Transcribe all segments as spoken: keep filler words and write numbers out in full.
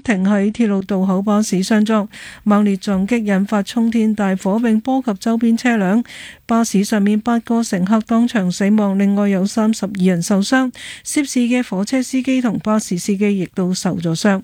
停喺鐵路道口巴士相撞，猛烈撞擊引發沖天大火並波及周邊車輛，巴士上面八個乘客當場死亡，另外有三十二人受傷，涉事嘅火車司機同巴士司機亦都受咗傷。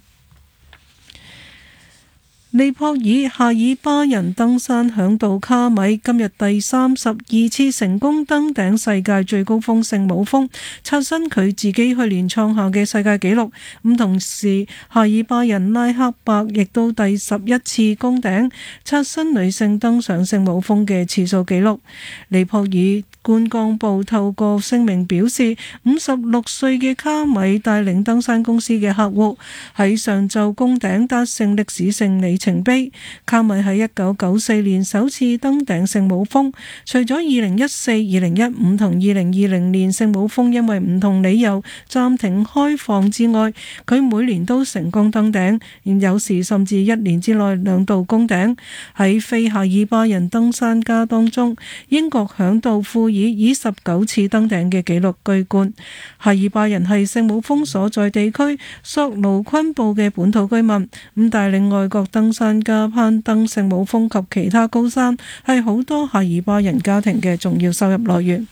尼泊爾夏爾巴人登山嚮導卡米今日第三十二次成功登頂世界最高峰聖母峰，刷新佢自己去年創下嘅世界紀錄。咁同時，夏爾巴人拉克伯亦都第十一次攻頂，刷新女性登上聖母峰嘅次數紀錄。尼泊爾觀光部透過聲明表示，五十六歲嘅卡米帶領登山公司嘅客戶喺上晝攻頂，達成歷史性里程碑。卡米喺一九九四年首次登頂聖母峰，除咗二零一四、二零一五同二零二零年聖母峰因為唔同理由暫停開放之外，佢每年都成功登頂，而有時甚至一年之內兩度攻頂。喺非夏爾巴人登山家當中，英國嚮導庫爾以十九次登頂嘅紀錄居冠。夏爾巴人係聖母峰所在地區索盧昆布嘅本土居民，咁帶領外國登山家攀登聖母峰及其他高山，係好多夏爾巴人家庭嘅重要收入來源。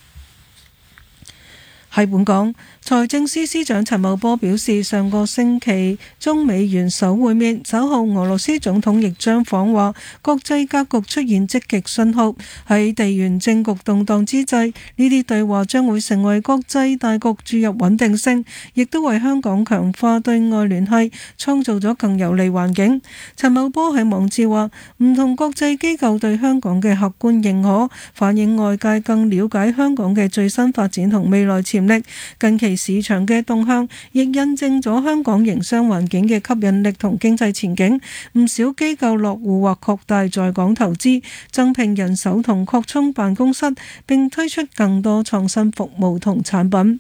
喺本港，財政司司長陳茂波表示，上個星期中美元首會面，稍後俄羅斯總統亦將訪華，國際格局出現積極信號。喺地緣政局動盪之際，呢啲對話將會成為國際大局注入穩定性，亦都為香港強化對外聯繫創造咗更有利環境。陳茂波喺網誌話，唔同國際機構對香港嘅客觀認可，反映外界更了解香港嘅最新發展同未來潛力。近期市場嘅動向亦印證咗香港營商環境嘅吸引力同經濟前景，唔少機構落戶或擴大在港投資，增聘人手同擴充辦公室，並推出更多創新服務同產品。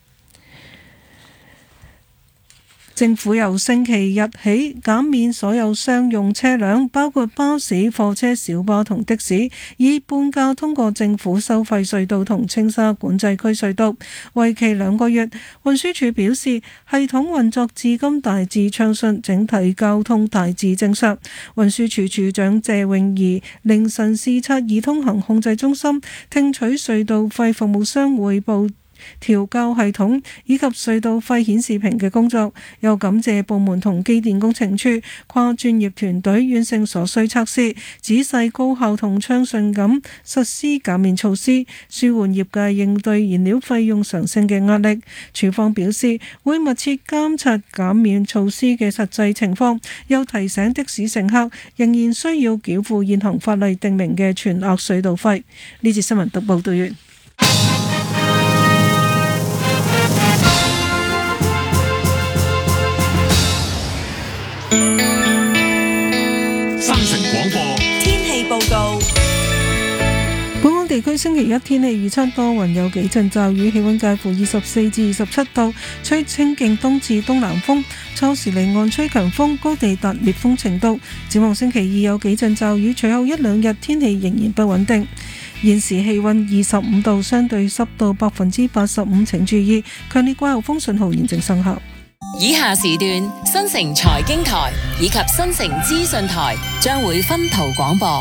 政府由星期日起減免所有商用車輛，包括巴士、貨車、小巴同的士，以半價通過政府收費隧道同青沙管制區隧道，為期兩個月。運輸署表示，系統運作至今大致暢順，整體交通大致正常。運輸署署長謝永儀凌晨視察易通行控制中心，聽取隧道費服務商匯報調校系統以及隧道費顯示屏嘅工作，又感謝部門同機電工程處跨專業團隊完成所需測試，仔細高效同暢順咁實施減免措施，舒緩業界應對燃料費用上升嘅壓力。署方表示會密切監察減免措施嘅實際情況，又提醒的士乘客仍然需要繳付現行法例訂明嘅全額隧道費。呢節新聞讀報道完。 廣播天氣報告。 本港地區星期一天氣預測多雲，有幾陣驟雨，氣溫介乎二十四至二十七度，吹清勁東至東南風，初時離岸吹強風，高地達烈風程度。展望星期二有幾陣驟雨，隨後一兩日天氣仍然不穩定。現時氣溫二十五度，相對濕度百分之八十五，請注意強烈季候風信號現正生效。 以下時段新城財經台以及新城資訊台將會分途廣播。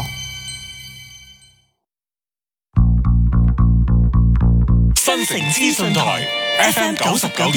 新城資訊台 F M 九十九。